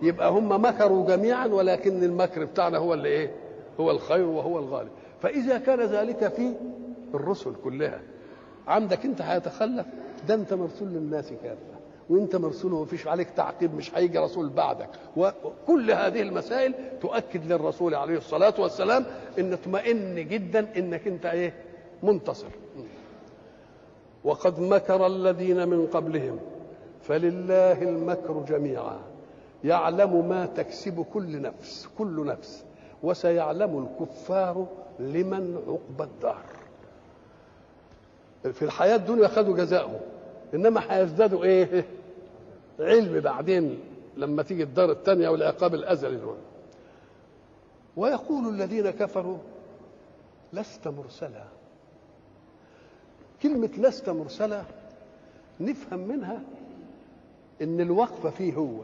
يبقى هم مكروا جميعا، ولكن المكر بتاعنا هو اللي ايه؟ هو الخير وهو الغالب. فاذا كان ذلك في الرسل كلها، عندك انت هيتخلف؟ ده انت مرسول للناس كافه، وانت مرسول ومفيش عليك تعقيب، مش هيجي رسول بعدك. وكل هذه المسائل تؤكد للرسول عليه الصلاه والسلام ان اطمئن جدا انك انت ايه؟ منتصر. وقد مكر الذين من قبلهم فلله المكر جميعا يعلم ما تكسب كل نفس وسيعلم الكفار لمن عقبى الدار. في الحياة الدنيا خدوا جزاءهم، إنما هيزدادوا إيه؟ علم بعدين لما تيجي الدار الثانية والعقاب الأزلي. ويقول الذين كفروا لست مرسلا. كلمة لست مرسلا نفهم منها إن الوقفة فيه هو،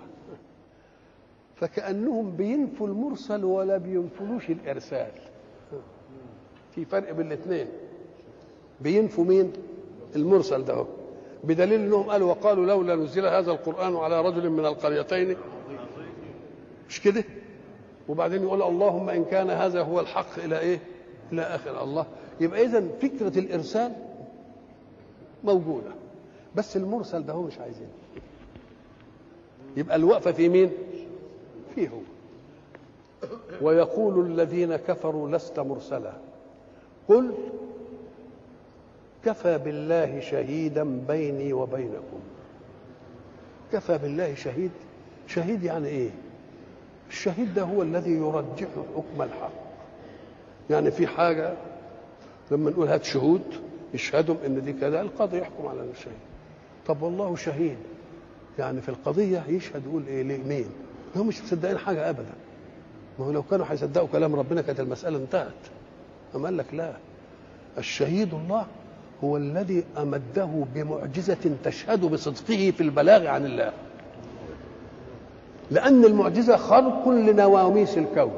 فكأنهم بينفوا المرسل ولا بينفلوش الإرسال. في فرق بين الاثنين. بينفوا مين؟ المرسل ده، بدليل انهم قالوا وقالوا لولا نزل هذا القرآن على رجل من القريتين، مش كده؟ وبعدين يقول اللهم ان كان هذا هو الحق الى ايه؟ الى اخر الله. يبقى اذا فكرة الارسال موجودة، بس المرسل ده هو مش عايزين. يبقى الوقفة في مين؟ فيه هو. ويقول الذين كفروا لست مرسلا قل كفى بالله شهيدا بيني وبينكم. كفى بالله شهيد. شهيد يعني ايه؟ الشهيد ده هو الذي يرجح حكم الحق. يعني في حاجة لما نقول هات شهود يشهدوا ان دي كذا، القاضي يحكم على الشهيد. طب والله شهيد يعني في القضية يشهد يقول ايه؟ ليه؟ مين؟ هم مش مصدقين حاجة ابدا. ما هو لو كانوا هيصدقوا كلام ربنا كانت المسألة انتهت. أما قال لك لا، الشهيد الله هو الذي أمده بمعجزة تشهد بصدقه في البلاغ عن الله، لأن المعجزة خرق لنواميس الكون،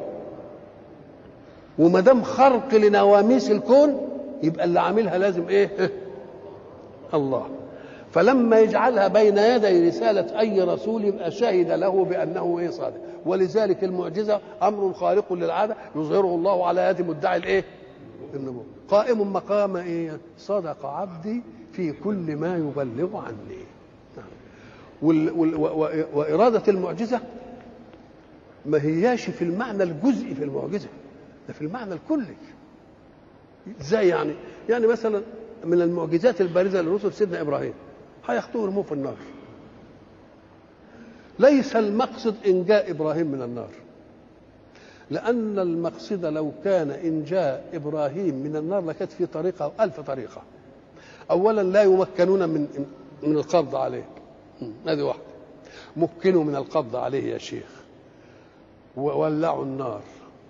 وما دام خرق لنواميس الكون يبقى اللي عاملها لازم ايه؟ الله. فلما يجعلها بين يدي رسالة أي رسول يبقى شهد له بأنه ايه؟ صادق. ولذلك المعجزة أمر خارق للعادة يظهره الله على يد مدعي الايه؟ النبوة. قائم مقام ايه؟ صدق عبدي في كل ما يبلغ عني. وإرادة المعجزة ما هياش في المعنى الجزئي في المعجزة، ده في المعنى الكلي. ازاي يعني؟ يعني مثلا من المعجزات البارزة للرسل سيدنا إبراهيم هياخدوه يرموه في النار. ليس المقصد إنجاء إبراهيم من النار، لأن المقصد لو كان إنجاء إبراهيم من النار لكانت في طريقة 1000 طريقة. أولا لا يمكنون من القبض عليه، هذه واحدة. مكنوا من القبض عليه يا شيخ وولعوا النار،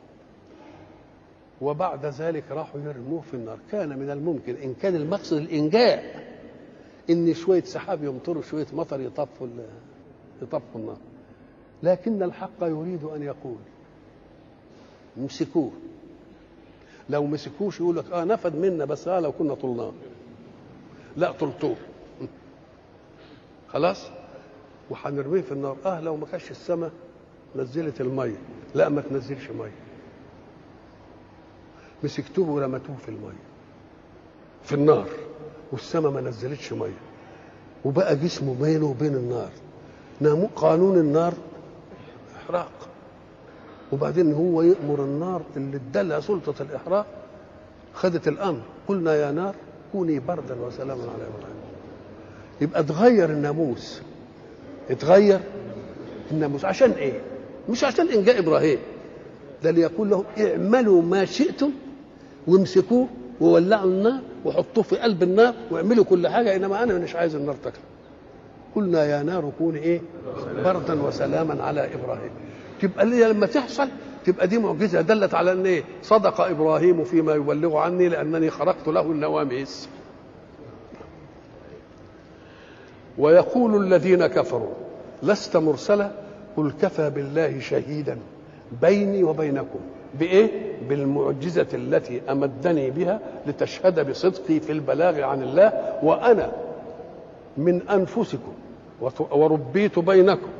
وبعد ذلك راحوا يرموه في النار. كان من الممكن إن كان المقصد الإنجاء إن شوية سحاب يمطروا شوية مطر يطفوا النار، لكن الحق يريد أن يقول امسكوه. لو مسكوش يقول لك نفد منا، بس لو كنا طلناه. لا، طلتوه خلاص وهنرميه في النار. لو ما كانش السماء نزلت الميه، لا ما تنزلش ميه. مسكتوه ورمتوه في الميه في النار، والسماء ما نزلتش ميه، وبقى جسمه بينه وبين النار. قانون النار احراق، وبعدين هو يأمر النار اللي ادالها سلطة الإحراق خدت الأمر، قلنا يا نار كوني بردا وسلاما على إبراهيم. يبقى اتغير الناموس، اتغير الناموس. عشان ايه؟ مش عشان إنجاء إبراهيم، ده ليقول لهم اعملوا ما شئتم وامسكوه وولعوا النار وحطوه في قلب النار واعملوا كل حاجة، إنما أنا مش عايز النار تكلم. قلنا يا نار كوني ايه؟ بردا وسلاما على إبراهيم. تبقى لما تحصل تبقى دي معجزة دلت على ان ايه؟ صدق إبراهيم فيما يبلغ عني لأنني خرقت له النواميس. ويقول الذين كفروا لست مرسلا قل كفى بالله شهيدا بيني وبينكم. بإيه؟ بالمعجزة التي أمدني بها لتشهد بصدقي في البلاغ عن الله، وأنا من أنفسكم وربيت بينكم